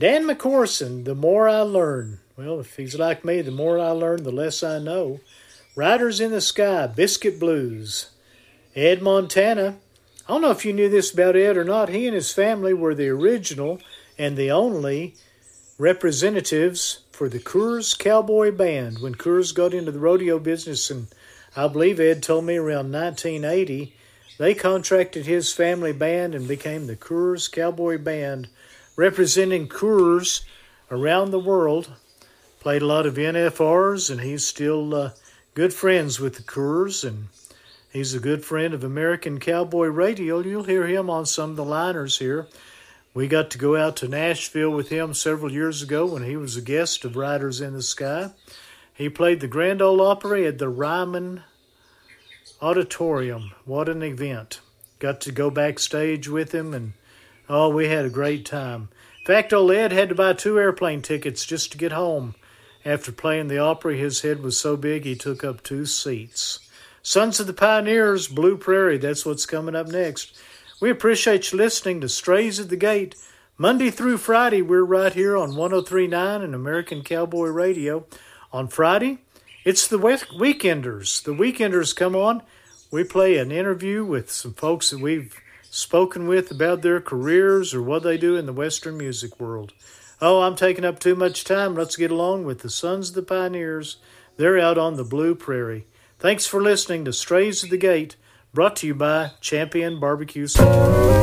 Dan McCorson, The More I Learn. Well, if he's like me, the more I learn, the less I know. Riders in the Sky, Biscuit Blues. Ed Montana. I don't know if you knew this about Ed or not. He and his family were the original and the only representatives for the Coors Cowboy Band. When Coors got into the rodeo business, and I believe Ed told me around 1980, they contracted his family band and became the Coors Cowboy Band, representing Coors around the world. Played a lot of NFRs, and he's still good friends with the Coors, and he's a good friend of American Cowboy Radio. You'll hear him on some of the liners here. We got to go out to Nashville with him several years ago when he was a guest of Riders in the Sky. He played the Grand Ole Opry at the Ryman Auditorium. What an event. Got to go backstage with him, and we had a great time. In fact, old Ed had to buy 2 airplane tickets just to get home. After playing the Opry, his head was so big he took up 2 seats. Sons of the Pioneers, Blue Prairie, that's what's coming up next. We appreciate you listening to Strays at the Gate. Monday through Friday, we're right here on 103.9 and American Cowboy Radio. On Friday, it's the Weekenders. The Weekenders come on. We play an interview with some folks that we've spoken with about their careers or what they do in the Western music world. I'm taking up too much time. Let's get along with the Sons of the Pioneers. They're out on the Blue Prairie. Thanks for listening to Strays at the Gate, brought to you by Champion Barbecue Sauce.